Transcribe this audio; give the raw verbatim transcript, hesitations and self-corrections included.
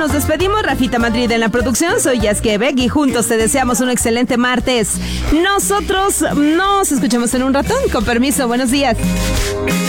nos despedimos. Rafita Madrid en la producción. Soy Yaskia Beck y juntos te deseamos un excelente martes. Nosotros nos escuchamos en un ratón. Con permiso, buenos días.